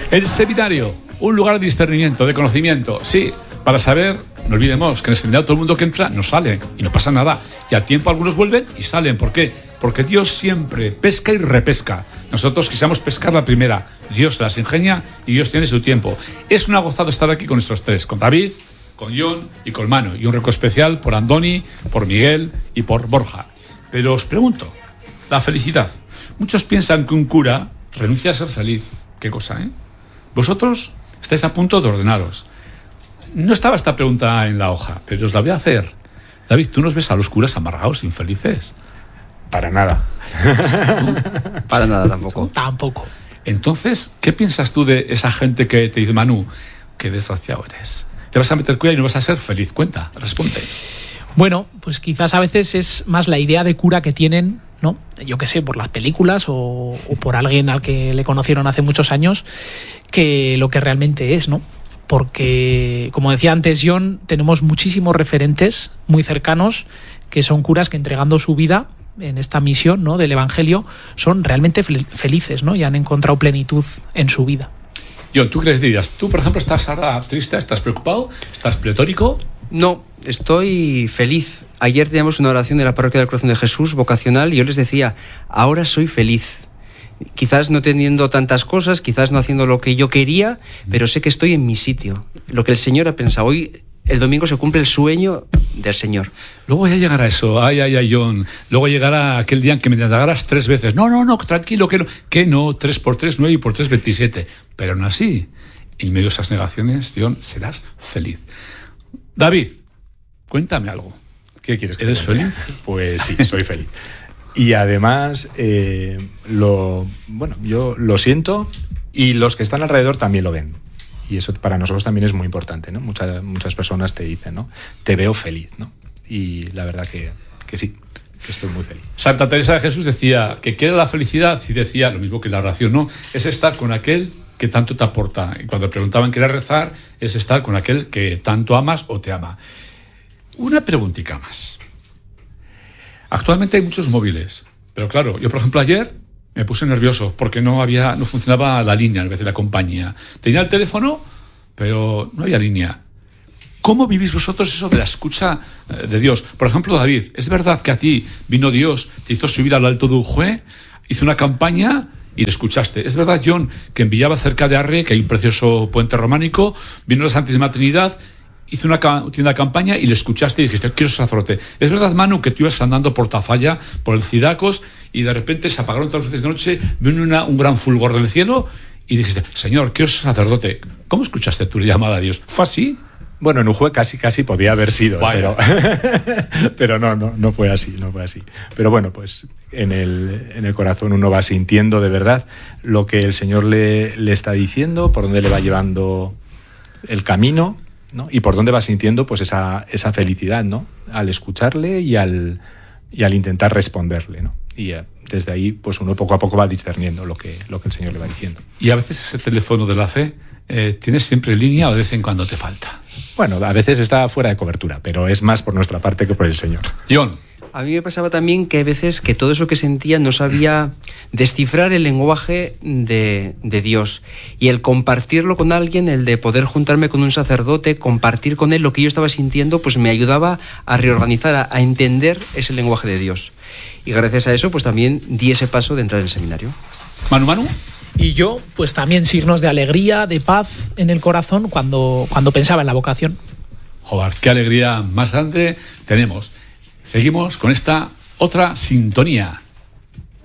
El seminario, un lugar de discernimiento, de conocimiento, sí, para saber, no olvidemos que en el seminario todo el mundo que entra no sale y no pasa nada. Y al tiempo algunos vuelven y salen. ¿Por qué? Porque Dios siempre pesca y repesca. Nosotros quisiéramos pescar la primera. Dios se las ingenia y Dios tiene su tiempo. Es una gozada estar aquí con estos tres, con David, con John y con Manu. Y un reco especial por Andoni, por Miguel y por Borja. Pero os pregunto, la felicidad. Muchos piensan que un cura renuncia a ser feliz. Qué cosa, ¿eh? Vosotros estáis a punto de ordenaros. No estaba esta pregunta en la hoja, pero os la voy a hacer. David, ¿tú nos ves a los curas amargados, infelices? Para nada. Para nada tampoco. Tampoco. Entonces, ¿qué piensas tú de esa gente que te dice, Manu, qué desgraciado eres? Te vas a meter cura y no vas a ser feliz. Cuenta, responde. Bueno, pues quizás a veces es más la idea de cura que tienen, ¿no? Yo qué sé, por las películas o por alguien al que le conocieron hace muchos años, que lo que realmente es, ¿no? Porque, como decía antes John, tenemos muchísimos referentes muy cercanos que son curas que entregando su vida en esta misión, ¿no?, del Evangelio, son realmente felices, ¿no? Y han encontrado plenitud en su vida. John, ¿tú qué les dirías? ¿Tú, por ejemplo, estás ahora triste, estás preocupado, estás pletórico? No, estoy feliz. Ayer teníamos una oración de la Parroquia del Corazón de Jesús, vocacional, y yo les decía, ahora soy feliz. Quizás no teniendo tantas cosas, quizás no haciendo lo que yo quería, pero sé que estoy en mi sitio. Lo que el Señor ha pensado. Hoy, el domingo, se cumple el sueño del Señor. Luego ya llegará eso. Ay, John. Luego llegará aquel día en que me negaras 3 veces. No, tranquilo, que no. 3 por 3, 9 y por 3, 27. Pero aún así, en medio de esas negaciones, John, serás feliz. David, cuéntame algo. ¿Qué quieres que ¿Eres te cuente? feliz? Pues sí, soy feliz. Y además, yo lo siento y los que están alrededor también lo ven. Y eso para nosotros también es muy importante, ¿no? Muchas personas te dicen, ¿no? Te veo feliz, ¿no? Y la verdad que sí, que estoy muy feliz. Santa Teresa de Jesús decía que ¿qué era la felicidad? Y decía lo mismo que la oración, ¿no? Es estar con aquel que tanto te aporta. Y cuando preguntaban qué era rezar, es estar con aquel que tanto amas o te ama. Una preguntita más. Actualmente hay muchos móviles, pero claro, yo por ejemplo ayer me puse nervioso porque no funcionaba la línea en vez de la compañía. Tenía el teléfono, pero no había línea. ¿Cómo vivís vosotros eso de la escucha de Dios? Por ejemplo, David, ¿es verdad que a ti vino Dios, te hizo subir al alto de Ujue, hizo una campaña y le escuchaste? ¿Es verdad, John, que en Villaviciosa de Arre, que hay un precioso puente románico, vino la Santísima Trinidad, hizo una campaña y le escuchaste y dijiste, quiero ser sacerdote? ¿Es verdad, Manu, que tú ibas andando por Tafalla, por el Cidacos, y de repente se apagaron todas las luces de noche, vino un gran fulgor del cielo y dijiste, Señor, quiero ser sacerdote? ¿Cómo escuchaste tu llamada a Dios? ¿Fue así? Bueno, en Ujue casi podía haber sido, pero no fue así, Pero bueno, pues en el corazón uno va sintiendo de verdad lo que el Señor le está diciendo, por dónde le va llevando el camino, ¿no? Y por dónde va sintiendo pues esa felicidad, ¿no? Al escucharle y al intentar responderle, ¿no? Y desde ahí pues uno poco a poco va discerniendo lo que el Señor le va diciendo. Y a veces ese teléfono de la fe, ¿tienes siempre línea o de vez en cuando te falta? Bueno, a veces está fuera de cobertura, pero es más por nuestra parte que por el Señor. John. A mí me pasaba también que a veces que todo eso que sentía no sabía descifrar el lenguaje de Dios. Y el compartirlo con alguien, el de poder juntarme con un sacerdote, compartir con él lo que yo estaba sintiendo, pues me ayudaba a reorganizar, a entender ese lenguaje de Dios. Y gracias a eso, pues también di ese paso de entrar en el seminario. Manu. Y yo, pues también signos de alegría, de paz en el corazón cuando pensaba en la vocación. Joder, qué alegría más grande tenemos. Seguimos con esta otra sintonía.